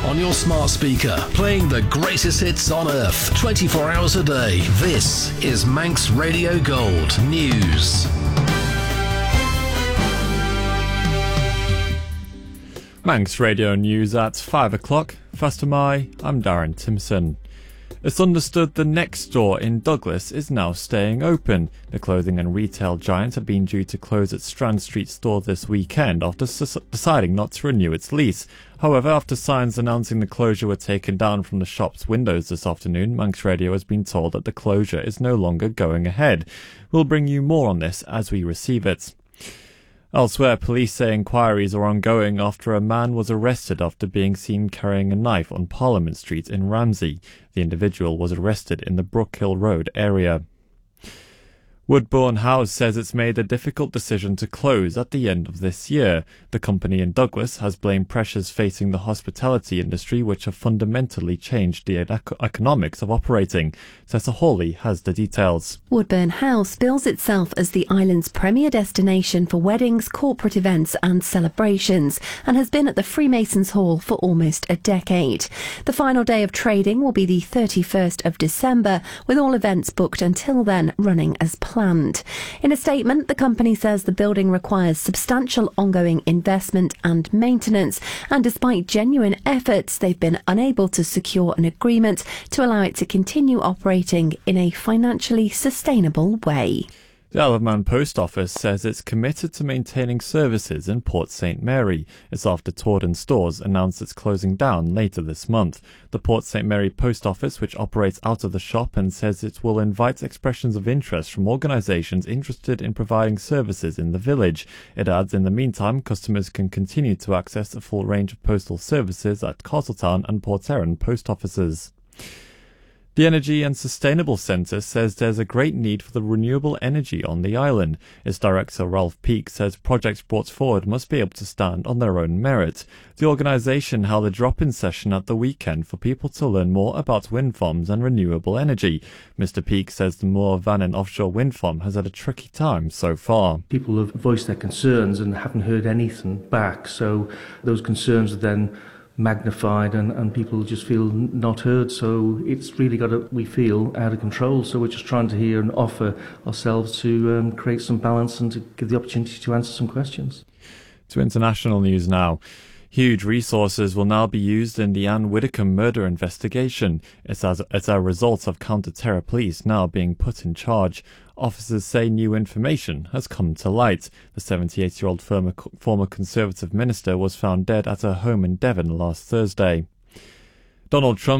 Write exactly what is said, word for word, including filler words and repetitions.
on your smart speaker, playing the greatest hits on earth, twenty-four hours a day. This is Manx Radio Gold News. Manx Radio News at five o'clock. First of May, I'm Darren Timson. It's understood the Next store in Douglas is now staying open. The clothing and retail giant had been due to close its Strand Street store this weekend after s- deciding not to renew its lease. However, after signs announcing the closure were taken down from the shop's windows this afternoon, Manx Radio has been told that the closure is no longer going ahead. We'll bring you more on this as we receive it. Elsewhere, police say inquiries are ongoing after a man was arrested after being seen carrying a knife on Parliament Street in Ramsey. The individual was arrested in the Brookhill Road area. Woodbourne House says it's made a difficult decision to close at the end of this year. The company in Douglas has blamed pressures facing the hospitality industry which have fundamentally changed the ec- economics of operating. Tessa Hawley has the details. Woodbourne House bills itself as the island's premier destination for weddings, corporate events and celebrations, and has been at the Freemasons Hall for almost a decade. The final day of trading will be the thirty-first of December, with all events booked until then running as planned. Planned. In a statement, the company says the building requires substantial ongoing investment and maintenance, and despite genuine efforts, they've been unable to secure an agreement to allow it to continue operating in a financially sustainable way. The Isle of Man Post Office says it's committed to maintaining services in Port Saint Mary. It's after Torden Stores announced it's closing down later this month. The Port Saint Mary Post Office, which operates out of the shop, and says it will invite expressions of interest from organisations interested in providing services in the village. It adds, in the meantime, customers can continue to access a full range of postal services at Castletown and Port Erin post offices. The Energy and Sustainable Centre says there's a great need for the renewable energy on the island. Its director, Ralph Peake, says projects brought forward must be able to stand on their own merit. The organisation held a drop-in session at the weekend for people to learn more about wind farms and renewable energy. Mister Peake says the Moor Vannin offshore wind farm has had a tricky time so far. People have voiced their concerns and haven't heard anything back, so those concerns are then magnified and, and people just feel not heard, so it's really got to, we feel, out of control. So we're just trying to hear and offer ourselves to um, create some balance and to give the opportunity to answer some questions. To international news now. Huge resources will now be used in the Anne Widdecombe murder investigation. It's as it's a result of counter-terror police now being put in charge. Officers say new information has come to light. The seventy-eight-year-old former, former Conservative minister was found dead at her home in Devon last Thursday. Donald Trump